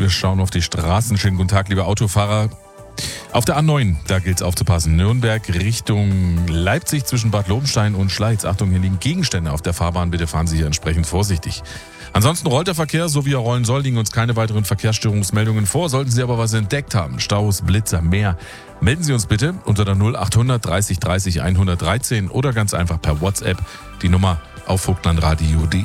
Wir schauen auf die Straßen. Schönen guten Tag, liebe Autofahrer. Auf der A9, da gilt es aufzupassen. Nürnberg Richtung Leipzig zwischen Bad Lobenstein und Schleiz. Achtung, hier liegen Gegenstände auf der Fahrbahn. Bitte fahren Sie hier entsprechend vorsichtig. Ansonsten rollt der Verkehr, so wie er rollen soll, liegen uns keine weiteren Verkehrsstörungsmeldungen vor. Sollten Sie aber was entdeckt haben, Staus, Blitzer, mehr, melden Sie uns bitte unter der 0800 30 30 113 oder ganz einfach per WhatsApp die Nummer auf vogtlandradio.de.